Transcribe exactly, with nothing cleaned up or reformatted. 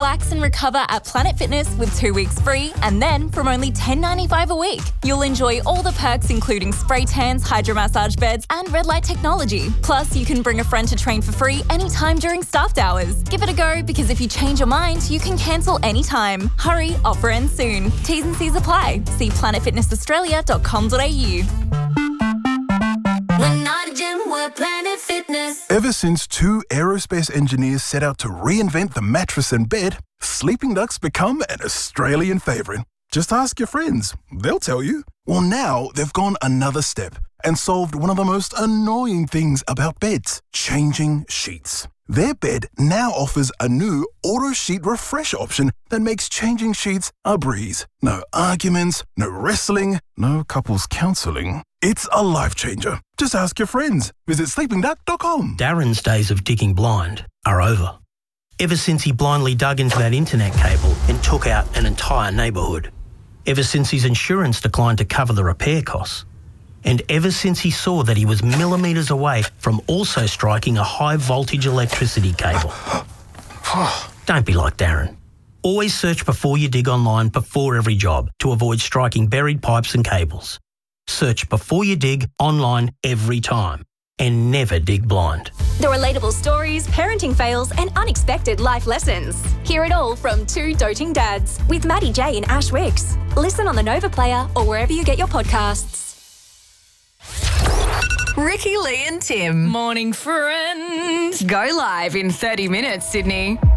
Relax and recover at Planet Fitness with two weeks free, and then from only ten dollars ninety-five a week, you'll enjoy all the perks including spray tans, hydromassage beds and red light technology. Plus, you can bring a friend to train for free anytime during staffed hours. Give it a go, because if you change your mind, you can cancel anytime. Hurry, offer ends soon. T's and C's apply. See planet fitness australia dot com dot a u. We're not a gym, we're Planet Fitness. Ever since two aerospace engineers set out to reinvent the mattress and bed, sleeping ducks become an Australian favourite. Just ask your friends, they'll tell you. Well, now they've gone another step and solved one of the most annoying things about beds, changing sheets. Their bed now offers a new auto sheet refresh option that makes changing sheets a breeze. No arguments, no wrestling, no couples counselling. It's a life changer. Just ask your friends. Visit sleeping duck dot com. Darren's days of digging blind are over. Ever since he blindly dug into that internet cable and took out an entire neighbourhood. Ever since his insurance declined to cover the repair costs. And ever since he saw that he was millimetres away from also striking a high-voltage electricity cable. Don't be like Darren. Always search before you dig online before every job to avoid striking buried pipes and cables. Search before you dig online every time. And never dig blind. The relatable stories, parenting fails, and unexpected life lessons. Hear it all from two doting dads with Maddie J and Ash Wicks. Listen on the Nova Player or wherever you get your podcasts. Ricky, Lee and Tim. Morning, friends. Go live in thirty minutes, Sydney.